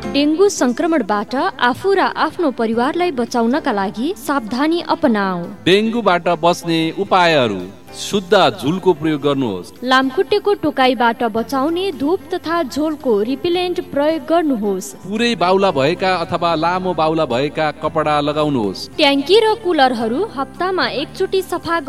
Dengue संक्रमणबाट आफू र आफ्नो परिवारलाई बचाउनका लागि सावधानी अपनाऊ। डेङ्गुबाट बच्ने उपायहरू: शुद्ध झुलको प्रयोग गर्नुहोस्। लामखुट्टेको टोकाइबाट बचाउने धूप तथा झोलको रिपेलेन्ट प्रयोग गर्नुहोस्। पुरै बाउला भएका अथवा लामो बाउला भएका कपडा लगाउनुहोस्। ट्याङ्की र कुलरहरू हप्तामा एकचोटि सफा